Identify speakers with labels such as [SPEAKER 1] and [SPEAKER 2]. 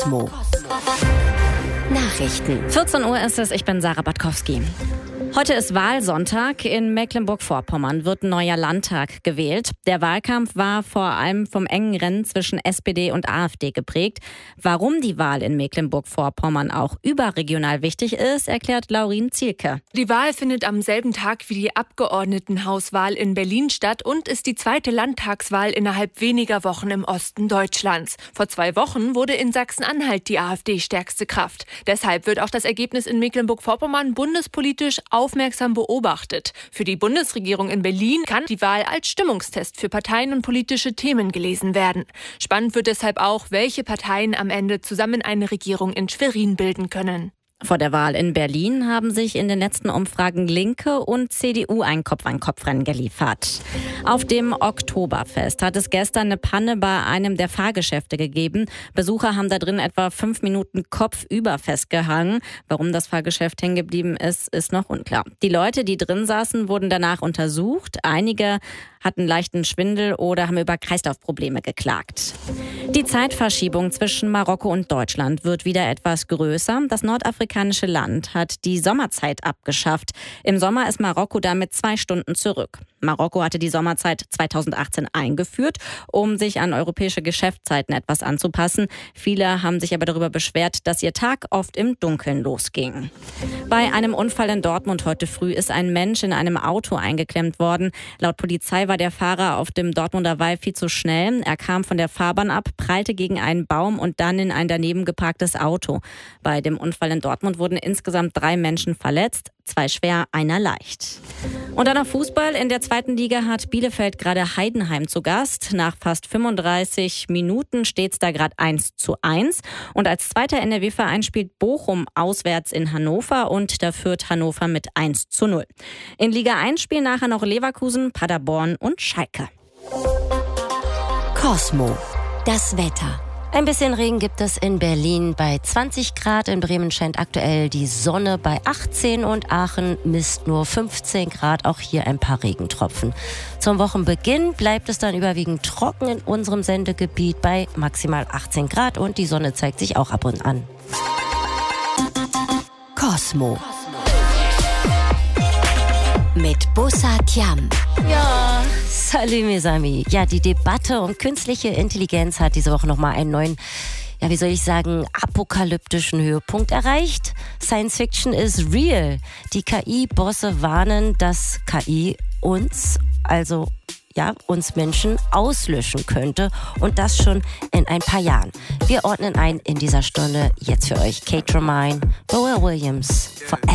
[SPEAKER 1] Cosmo. Nachrichten.
[SPEAKER 2] 14 Uhr ist es, ich bin Sarah Batkowski. Heute ist Wahlsonntag. In Mecklenburg-Vorpommern wird ein neuer Landtag gewählt. Der Wahlkampf war vor allem vom engen Rennen zwischen SPD und AfD geprägt. Warum die Wahl in Mecklenburg-Vorpommern auch überregional wichtig ist, erklärt Laurin Zielke.
[SPEAKER 3] Die Wahl findet am selben Tag wie die Abgeordnetenhauswahl in Berlin statt und ist die zweite Landtagswahl innerhalb weniger Wochen im Osten Deutschlands. Vor 2 Wochen wurde in Sachsen-Anhalt die AfD stärkste Kraft. Deshalb wird auch das Ergebnis in Mecklenburg-Vorpommern bundespolitisch aufmerksam beobachtet. Für die Bundesregierung in Berlin kann die Wahl als Stimmungstest für Parteien und politische Themen gelesen werden. Spannend wird deshalb auch, welche Parteien am Ende zusammen eine Regierung in Schwerin bilden können.
[SPEAKER 2] Vor der Wahl in Berlin haben sich in den letzten Umfragen Linke und CDU ein Kopf-an-Kopf-Rennen geliefert. Auf dem Oktoberfest hat es gestern eine Panne bei einem der Fahrgeschäfte gegeben. Besucher haben da drin etwa 5 Minuten kopfüber festgehangen. Warum das Fahrgeschäft hängen geblieben ist, ist noch unklar. Die Leute, die drin saßen, wurden danach untersucht. Einige hatten leichten Schwindel oder haben über Kreislaufprobleme geklagt. Die Zeitverschiebung zwischen Marokko und Deutschland wird wieder etwas größer. Das nordafrikanische Land hat die Sommerzeit abgeschafft. Im Sommer ist Marokko damit 2 Stunden zurück. Marokko hatte die Sommerzeit 2018 eingeführt, um sich an europäische Geschäftszeiten etwas anzupassen. Viele haben sich aber darüber beschwert, dass ihr Tag oft im Dunkeln losging. Bei einem Unfall in Dortmund heute früh ist ein Mensch in einem Auto eingeklemmt worden. Laut Polizei war der Fahrer auf dem Dortmunder Wall viel zu schnell. Er kam von der Fahrbahn ab, prallte gegen einen Baum und dann in ein daneben geparktes Auto. Bei dem Unfall in Dortmund wurden insgesamt 3 Menschen verletzt, 2 schwer, einer leicht. Und dann noch Fußball. In der 2. Liga hat Bielefeld gerade Heidenheim zu Gast. Nach fast 35 Minuten steht es da gerade 1:1. Und als zweiter NRW-Verein spielt Bochum auswärts in Hannover und da führt Hannover mit 1:0. In Liga 1 spielen nachher noch Leverkusen, Paderborn und Schalke.
[SPEAKER 1] Cosmo. Das Wetter. Ein bisschen Regen gibt es in Berlin bei 20 Grad. In Bremen scheint aktuell die Sonne bei 18 und Aachen misst nur 15 Grad. Auch hier ein paar Regentropfen. Zum Wochenbeginn bleibt es dann überwiegend trocken in unserem Sendegebiet bei maximal 18 Grad und die Sonne zeigt sich auch ab und an. Cosmo. Mit Bussard Yam. Ja, salut mes amis. Ja, die Debatte um künstliche Intelligenz hat diese Woche nochmal einen neuen, apokalyptischen Höhepunkt erreicht. Science Fiction is real. Die KI-Bosse warnen, dass KI uns Menschen auslöschen könnte und das schon in ein paar Jahren. Wir ordnen ein in dieser Stunde jetzt für euch Kate Romine, Pharrell Williams, Forever.